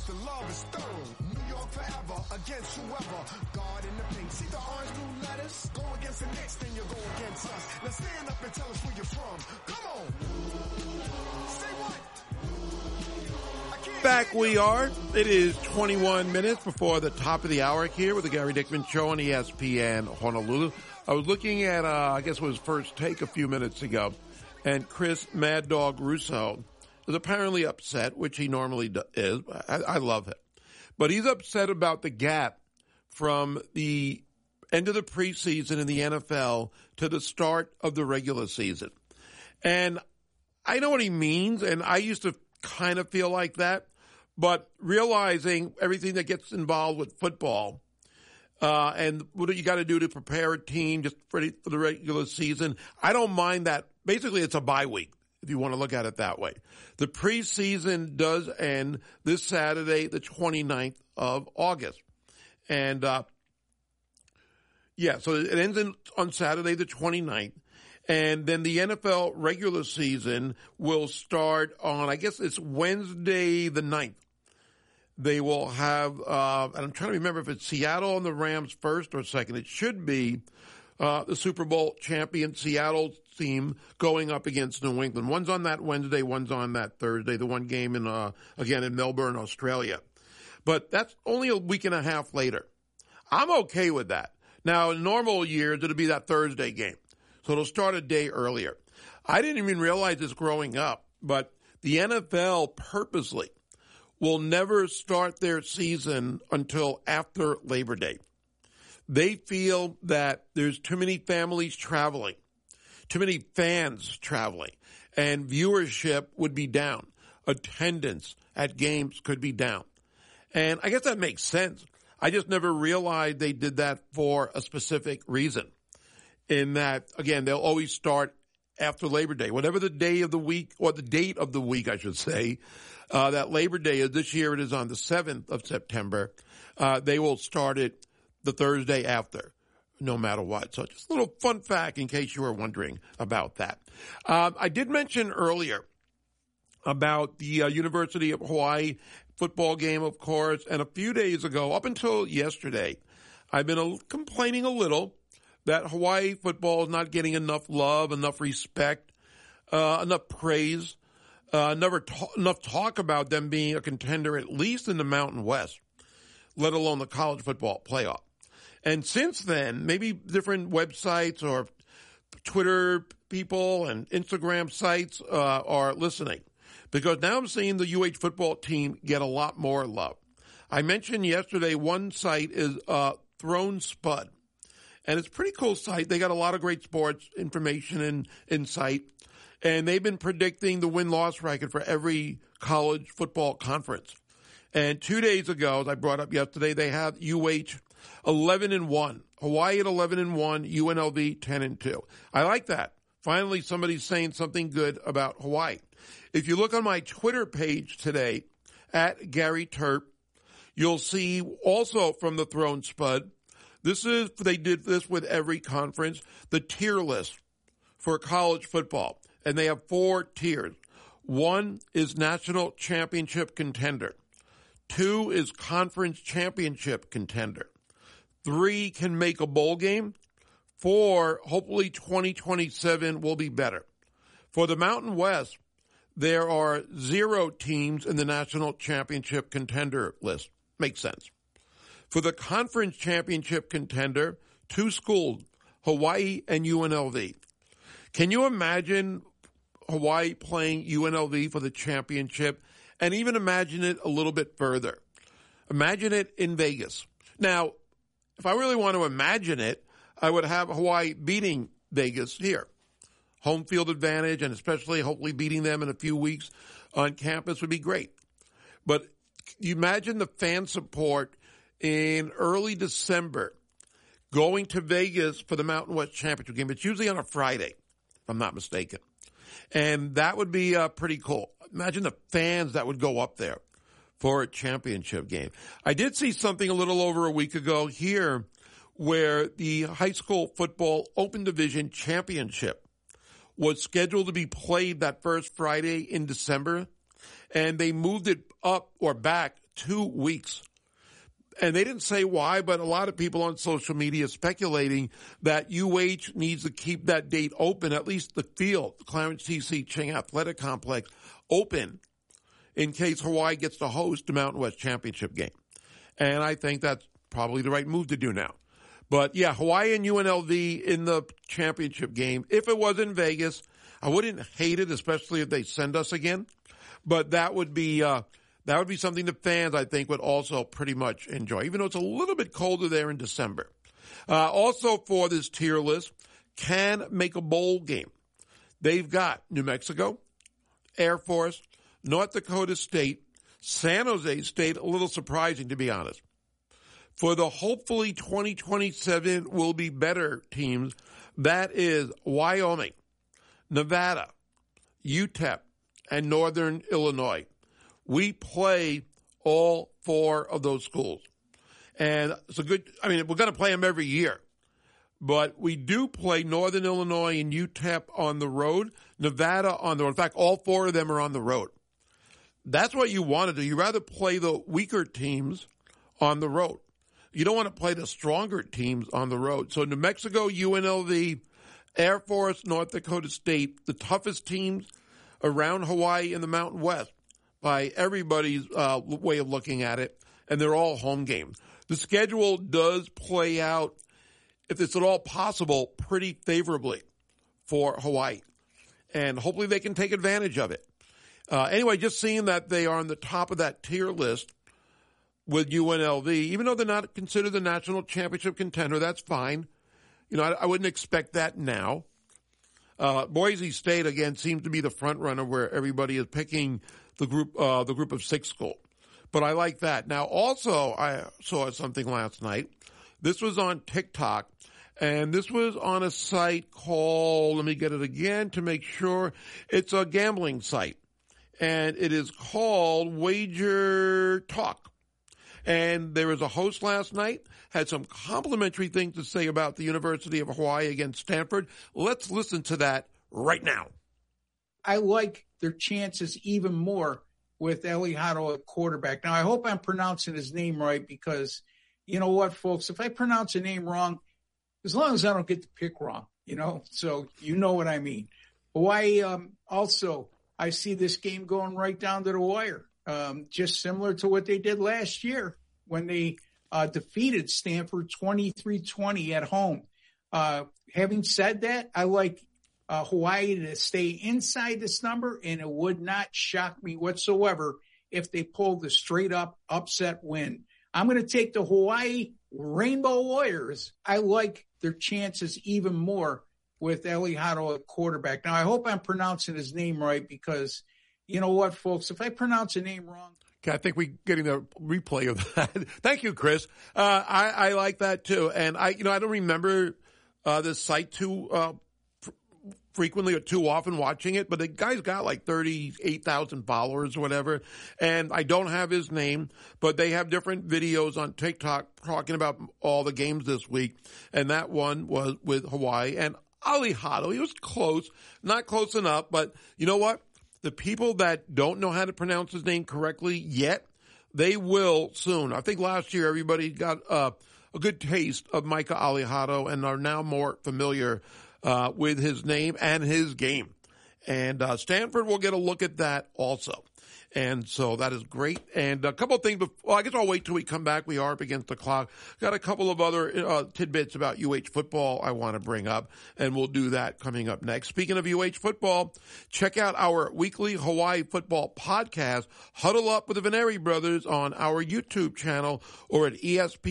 The love is thorough. New York forever against whoever. God in the pink. See the orange blue letters? Go against the Knicks, then you go against us. Now stand up and tell us where you're from. Come on. Say what? Back we are. It is 21 minutes before the top of the hour here with the Gary Dickman Show on ESPN Honolulu. I was looking at, I guess it was First Take a few minutes ago, and Chris Mad Dog Russo is apparently upset, which he normally is. I love him. But he's upset about the gap from the end of the preseason in the NFL to the start of the regular season. And I know what he means, and I used to kind of feel like that, but realizing everything that gets involved with football and what you got to do to prepare a team just for the regular season, I don't mind that. Basically, it's a bye week, if you want to look at it that way. The preseason does end this Saturday, the 29th of August. And, so it ends on Saturday, the 29th. And then the NFL regular season will start on, I guess it's Wednesday the 9th. They will have, and I'm trying to remember if it's Seattle and the Rams first or second. It should be the Super Bowl champion Seattle team going up against New England. One's on that Wednesday, one's on that Thursday. The one game again in Melbourne, Australia. But that's only a week and a half later. I'm okay with that. Now, in normal years, it'll be that Thursday game. So it'll start a day earlier. I didn't even realize this growing up, but the NFL purposely will never start their season until after Labor Day. They feel that there's too many families traveling, too many fans traveling, and viewership would be down. Attendance at games could be down. And I guess that makes sense. I just never realized they did that for a specific reason. In that, again, they'll always start after Labor Day. Whatever the day of the week, or the date of the week, I should say, that Labor Day is this year, it is on the 7th of September. They will start it the Thursday after, no matter what. So just a little fun fact in case you were wondering about that. I did mention earlier about the University of Hawaii football game, of course, and a few days ago, up until yesterday, I've been complaining a little that Hawaii football is not getting enough love, enough respect, enough praise, enough talk about them being a contender, at least in the Mountain West, let alone the college football playoff. And since then, maybe different websites or Twitter people and Instagram sites are listening, because now I'm seeing the UH football team get a lot more love. I mentioned yesterday one site is Throne Spud. And it's a pretty cool site. They got a lot of great sports information and insight. And they've been predicting the win-loss record for every college football conference. And 2 days ago, as I brought up yesterday, they have UH 11-1, Hawaii at 11-1, UNLV 10-2. I like that. Finally, somebody's saying something good about Hawaii. If you look on my Twitter page today, at Gary Terp, you'll see also from the Throne Spud, they did this with every conference, the tier list for college football. And they have 4 tiers. 1 is national championship contender. 2 is conference championship contender. 3 can make a bowl game. 4, hopefully 2027 will be better. For the Mountain West, there are 0 teams in the national championship contender list. Makes sense. For the conference championship contender, 2 schools, Hawaii and UNLV. Can you imagine Hawaii playing UNLV for the championship? And even imagine it a little bit further. Imagine it in Vegas. Now, if I really want to imagine it, I would have Hawaii beating Vegas here. Home field advantage, and especially hopefully beating them in a few weeks on campus would be great. But you imagine the fan support in early December going to Vegas for the Mountain West Championship game. It's usually on a Friday, if I'm not mistaken. And that would be pretty cool. Imagine the fans that would go up there for a championship game. I did see something a little over a week ago here where the high school football open division championship was scheduled to be played that first Friday in December, and they moved it up or back 2 weeks. And they didn't say why, but a lot of people on social media speculating that UH needs to keep that date open, at least the field, the Clarence T.C. Ching Athletic Complex, open in case Hawaii gets to host the Mountain West Championship game. And I think that's probably the right move to do now. But yeah, Hawaii and UNLV in the championship game. If it was in Vegas, I wouldn't hate it, especially if they send us again. But that would be something the fans, I think, would also pretty much enjoy, even though it's a little bit colder there in December. Also for this tier list, can make a bowl game. They've got New Mexico, Air Force, North Dakota State, San Jose State, a little surprising to be honest. For the hopefully 2027 will be better teams, that is Wyoming, Nevada, UTEP, and Northern Illinois. We play all 4 of those schools. And it's we're going to play them every year. But we do play Northern Illinois and UTEP on the road, Nevada on the road. In fact, all 4 of them are on the road. That's what you want to do. You rather play the weaker teams on the road. You don't want to play the stronger teams on the road. So New Mexico, UNLV, Air Force, North Dakota State, the toughest teams around Hawaii and the Mountain West by everybody's way of looking at it, and they're all home games. The schedule does play out, if it's at all possible, pretty favorably for Hawaii, and hopefully they can take advantage of it. Anyway, just seeing that they are on the top of that tier list with UNLV, even though they're not considered the national championship contender, that's fine. I wouldn't expect that now. Boise State, again, seems to be the front runner where everybody is picking the group of 6 school. But I like that. Now, also, I saw something last night. This was on TikTok, and this was on a site called, let me get it again to make sure, it's a gambling site. And it is called Wager Talk. And there was a host last night, had some complimentary things to say about the University of Hawaii against Stanford. Let's listen to that right now. I like their chances even more with Eli Hotto at quarterback. Now, I hope I'm pronouncing his name right because, you know what, folks, if I pronounce a name wrong, as long as I don't get the pick wrong, so you know what I mean. Hawaii, also, I see this game going right down to the wire. Just similar to what they did last year when they defeated Stanford 23-20 at home. Having said that, I like Hawaii to stay inside this number, and it would not shock me whatsoever if they pulled the straight-up upset win. I'm going to take the Hawaii Rainbow Warriors. I like their chances even more with Eli Hotto at quarterback. Now, I hope I'm pronouncing his name right because – you know what, folks? If I pronounce a name wrong. Okay, I think we're getting a replay of that. Thank you, Chris. I like that too. And I don't remember this site too frequently or too often watching it, but the guy's got like 38,000 followers or whatever. And I don't have his name, but they have different videos on TikTok talking about all the games this week. And that one was with Hawaii and Eli Hotto. He was close, not close enough, but you know what? The people that don't know how to pronounce his name correctly yet, they will soon. I think last year everybody got a good taste of Micah Eli Hotto and are now more familiar with his name and his game. And Stanford will get a look at that also. And so that is great. And a couple of things, I guess I'll wait till we come back. We are up against the clock. Got a couple of other tidbits about UH football I want to bring up, and we'll do that coming up next. Speaking of UH football, check out our weekly Hawaii football podcast, Huddle Up with the Veneri Brothers, on our YouTube channel or at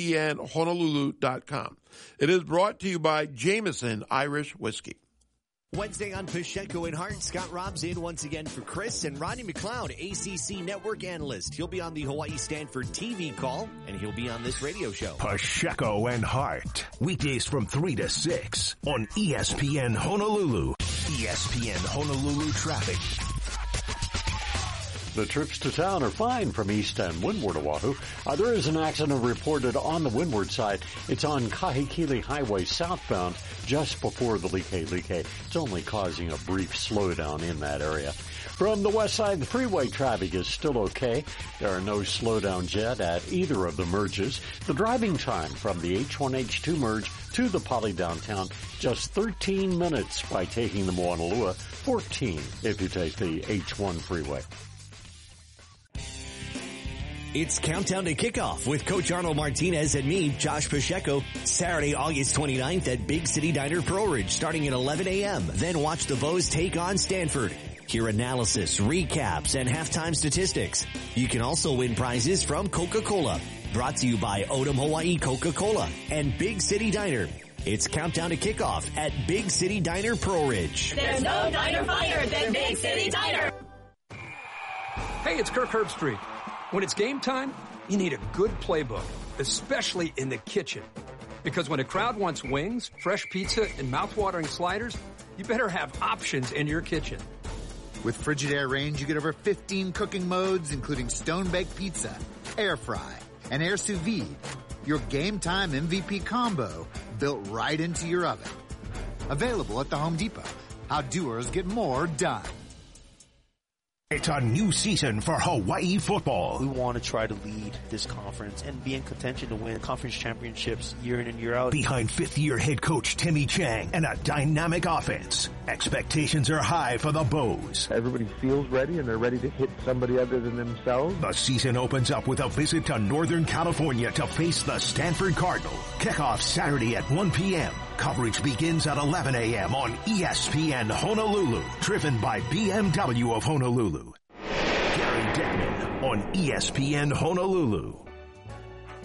ESPNHonolulu.com. It is brought to you by Jameson Irish Whiskey. Wednesday on Pacheco and Hart, Scott Robbs in once again for Chris, and Rodney McLeod, ACC network analyst. He'll be on the Hawaii Stanford TV call, and he'll be on this radio show. Pacheco and Hart, weekdays from 3 to 6 on ESPN Honolulu. ESPN Honolulu traffic. The trips to town are fine from east and windward Oahu. There is an accident reported on the windward side. It's on Kahikili Highway southbound just before the Like. It's only causing a brief slowdown in that area. From the west side, the freeway traffic is still okay. There are no slowdowns yet at either of the merges. The driving time from the H1-H2 merge to the Poly downtown, just 13 minutes by taking the Moanalua, 14 if you take the H1 freeway. It's Countdown to Kickoff with Coach Arnold Martinez and me, Josh Pacheco, Saturday, August 29th at Big City Diner Pro Ridge starting at 11 a.m. Then watch the Vols take on Stanford. Hear analysis, recaps, and halftime statistics. You can also win prizes from Coca-Cola. Brought to you by Odom Hawaii Coca-Cola and Big City Diner. It's Countdown to Kickoff at Big City Diner Pro Ridge. There's no diner finer than Big City Diner. Hey, it's Kirk Herbstreit. When it's game time, you need a good playbook, especially in the kitchen. Because when a crowd wants wings, fresh pizza, and mouth-watering sliders, you better have options in your kitchen. With Frigidaire Range, you get over 15 cooking modes, including stone-baked pizza, air fry, and air sous vide. Your game time MVP combo built right into your oven. Available at the Home Depot. How doers get more done. It's a new season for Hawaii football. We want to try to lead this conference and be in contention to win conference championships year in and year out. Behind fifth-year head coach Timmy Chang and a dynamic offense, expectations are high for the Bows. Everybody feels ready and they're ready to hit somebody other than themselves. The season opens up with a visit to Northern California to face the Stanford Cardinal. Kickoff Saturday at 1 p.m. Coverage begins at 11 a.m. on ESPN Honolulu, driven by BMW of Honolulu. Gary Deckman on ESPN Honolulu.